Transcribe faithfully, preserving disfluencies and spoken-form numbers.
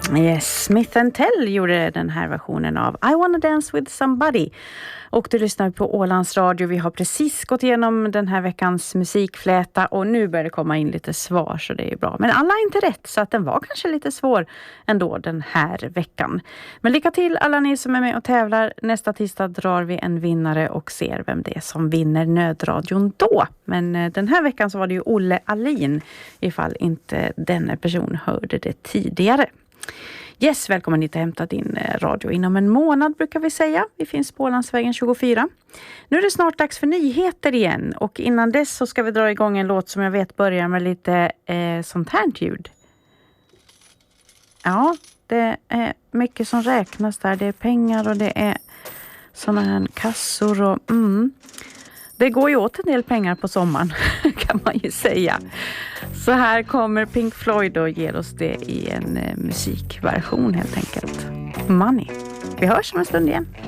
Yes, Smith and Tell gjorde den här versionen av I Wanna Dance With Somebody. Och du lyssnar på Ålands Radio. Vi har precis gått igenom den här veckans musikfläta och nu börjar det komma in lite svar, så det är bra. Men alla är inte rätt, så att den var kanske lite svår ändå den här veckan. Men lycka till alla ni som är med och tävlar. Nästa tisdag drar vi en vinnare och ser vem det är som vinner nödradion då. Men eh, den här veckan så var det ju Olle Alin, ifall inte denna person hörde det tidigare. Yes, välkommen hit och hämta din radio inom en månad brukar vi säga. Vi finns på Ålandsvägen tjugofyra. Nu är det snart dags för nyheter igen. Och innan dess så ska vi dra igång en låt som jag vet börjar med lite eh, sånt här ljud. Ja, det är mycket som räknas där. Det är pengar och det är såna här kassor och... Mm. Det går ju åt en del pengar på sommaren kan man ju säga. Så här kommer Pink Floyd och ger oss det i en eh, musikversion helt enkelt. Money. Vi hörs om en stund igen.